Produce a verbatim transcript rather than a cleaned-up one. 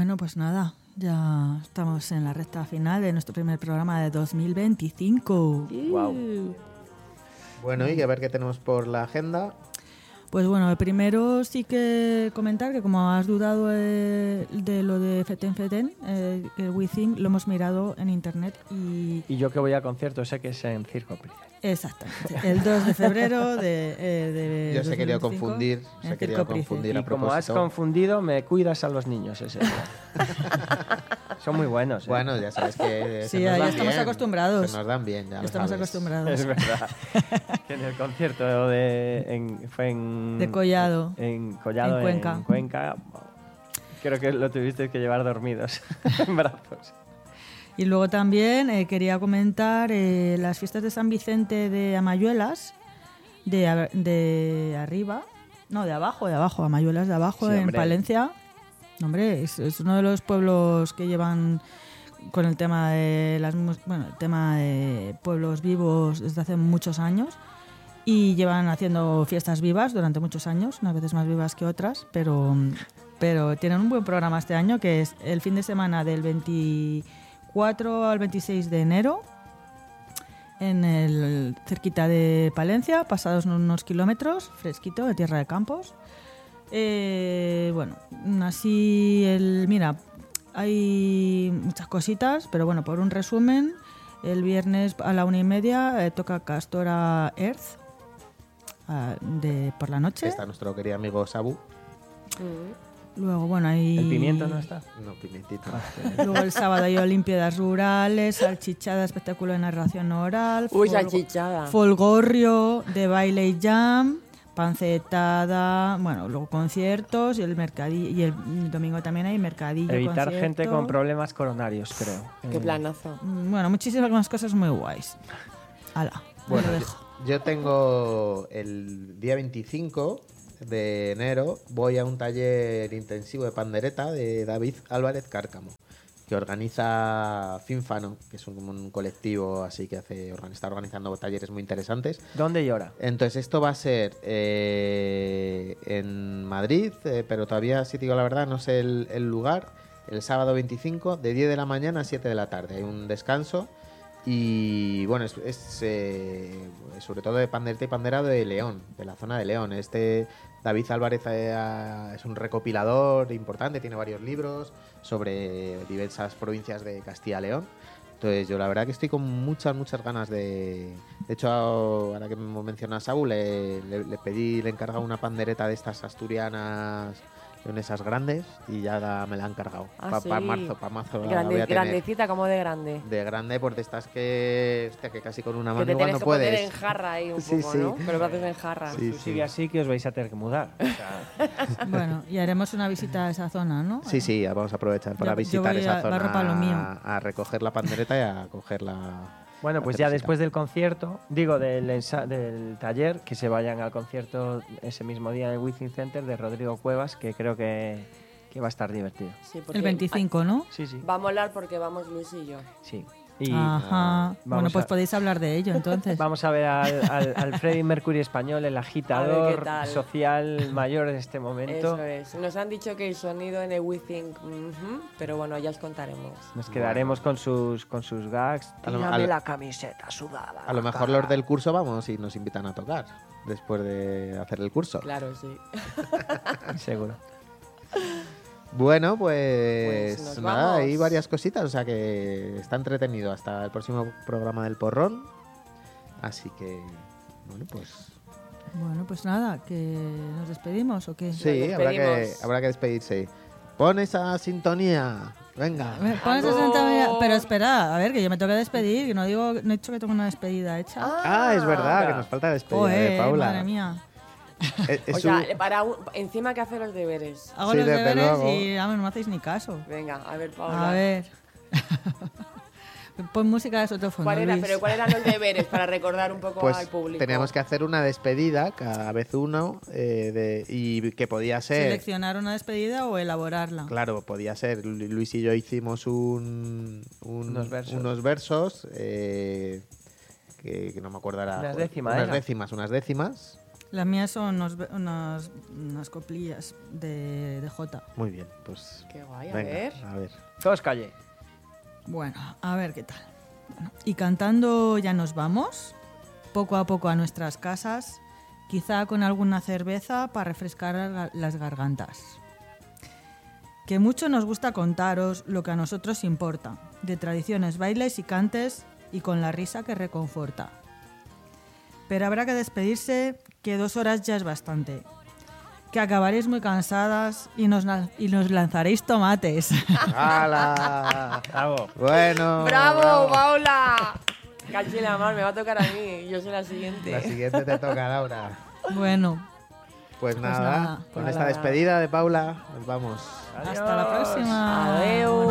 Bueno, pues nada, ya estamos en la recta final de nuestro primer programa de dos mil veinticinco. Wow. Bueno, y a ver qué tenemos por la agenda. Pues bueno, primero sí que comentar que como has dudado de, de lo de Feten Feten, eh, el WeThink lo hemos mirado en internet y... Y yo que voy a concierto sé que es en Circo Price. Exactamente, el dos de febrero de... Eh, de yo se quería confundir, se quería confundir a y como has confundido, me cuidas a los niños ese día. Son muy buenos. ¿eh? Bueno, ya sabes que sí, ya estamos bien. acostumbrados. Se nos dan bien, ya Estamos lo sabes. acostumbrados. Es verdad. Que en el concierto de en, fue en de Collado, en Collado, en Cuenca. En Cuenca, creo que lo tuviste que llevar dormidos en brazos. Y luego también eh, quería comentar eh, las fiestas de San Vicente de Amayuelas, de, de arriba, no, de abajo, de abajo, Amayuelas de abajo, sí, en hombre. Palencia. Hombre, es, es uno de los pueblos que llevan con el tema de las bueno, el tema de pueblos vivos desde hace muchos años y llevan haciendo fiestas vivas durante muchos años, unas veces más vivas que otras, pero, pero tienen un buen programa este año que es el fin de semana del veinticuatro al veintiséis de enero en el cerquita de Palencia, pasados unos kilómetros, fresquito, de Tierra de Campos. Eh, bueno, así el mira, hay muchas cositas, pero bueno, por un resumen, el viernes a la una y media eh, toca Castora Earth uh, de por la noche. Está nuestro querido amigo Sabu. Mm. Luego, bueno, hay... ¿El pimiento no está? No, pimientito. Luego el sábado hay Olimpiadas Rurales, salchichada, espectáculo de narración oral. Uy, fol- salchichada. Folgorrio, de baile y jam. Pancetada, bueno, luego conciertos y el mercadillo, y el domingo también hay mercadillo. Evitar concierto. gente con problemas coronarios, creo. Qué planazo. Bueno, muchísimas más cosas muy guays. Hala, bueno, lo dejo. Yo, yo tengo el día veinticinco de enero, voy a un taller intensivo de pandereta de David Álvarez Cárcamo, que organiza Finfano, que es un, un colectivo así que hace está organizando talleres muy interesantes. ¿Dónde y hora? Entonces esto va a ser eh, en Madrid, eh, pero todavía, si te digo la verdad, no sé el, el lugar. El sábado veinticinco, de diez de la mañana a siete de la tarde. Hay un descanso y bueno, es, es eh, sobre todo de pandereta y panderado de León, de la zona de León. Este David Álvarez eh, es un recopilador importante, tiene varios libros sobre diversas provincias de Castilla y León. Entonces yo la verdad que estoy con muchas, muchas ganas de... De hecho, ahora que me menciona Saúl, le, le, le pedí, le he encargado una pandereta de estas asturianas leonesas grandes y ya la, me la han cargado. Ah, para sí. pa marzo, para marzo Grande, la voy a tener. grandecita, como de grande. De grande, por de estas que, hostia, que casi con una mano que te igual no que puedes. poner en jarra ahí un sí, poco, sí. ¿no? Con los brazos en jarra. Sí, Si sí. sigue así que os vais a tener que mudar. O sea... Bueno, y haremos una visita a esa zona, ¿no? Sí, sí, vamos a aprovechar para Yo- yo visitar voy esa a- zona, barro pa' lo mío. a, a recoger la pandereta y a coger la... Bueno, la pues ya cervecita. después del concierto, digo, del, ensa- del taller, que se vayan al concierto ese mismo día en el WeThink Center de Rodrigo Cuevas, que creo que, que va a estar divertido. Sí, porque El veinticinco, ¿no? Sí, sí. Va a molar porque vamos Luis y yo. Sí. Y Ajá. Bueno, vamos pues a- podéis hablar de ello, entonces. vamos a ver al, al, al Freddie Mercury español, el A ver agitador qué tal. social mayor de este momento. Eso es. Nos han dicho que el sonido en el WeThink, ujú, pero bueno, ya os contaremos. Nos quedaremos con sus con sus gags. A lo- Tírame al- la camiseta sudada. A lo mejor cara. los del curso vamos y nos invitan a tocar después de hacer el curso. Claro, sí. Seguro. Bueno, pues, Pues nos nada, vamos. hay varias cositas, o sea que está entretenido hasta el próximo programa del Porrón. Así que, bueno, pues Bueno, pues nada, que nos despedimos o qué. sí, Nos habrá que, despedimos. habrá que despedirse. Pon esa sintonía, venga. A ver, pon esa Aló. sintonía- Pero espera, a ver, que yo me tengo que despedir, que no digo, no he dicho que tengo una despedida hecha. Ah, es verdad, que nos falta la despedida de Joder, Paula. madre mía. Es- es O sea, su- para un- encima que hacer los deberes. Hago Sí, los desde deberes luego. y vamos, no me hacéis ni caso. Venga, a ver, Paula. A ver. Pon música de sotofondo, ¿Cuál era, Luis. pero ¿cuáles eran los deberes para recordar un poco Pues al público? teníamos que hacer una despedida cada vez uno eh, de- y que podía ser... ¿Seleccionar una despedida o elaborarla? Claro, podía ser. Lu- Luis y yo hicimos un, un- Unos versos. unos versos, eh, que, que no me acuerdo ahora. Unas joder, décimas, Unas era. décimas, unas décimas. Las mías son unos, unas, unas coplillas de, de Jota. Muy bien, pues... Qué guay, a venga, ver. a ver. Todos calle. Bueno, a ver qué tal. Bueno, y cantando ya nos vamos, poco a poco a nuestras casas, quizá con alguna cerveza para refrescar la- las gargantas. Que mucho nos gusta contaros lo que a nosotros importa, de tradiciones, bailes y cantes y con la risa que reconforta. Pero habrá que despedirse, que dos horas ya es bastante. Que acabaréis muy cansadas y nos, na- y nos lanzaréis tomates. ¡Hala! Bravo. Bueno. ¡Bravo, Paula! Cachi la mar, me va a tocar a mí. Yo soy la siguiente. La siguiente te toca, Laura. Bueno, Pues, Pues nada, nada, con nada. esta despedida de Paula, nos vamos. hasta la próxima. Adeu.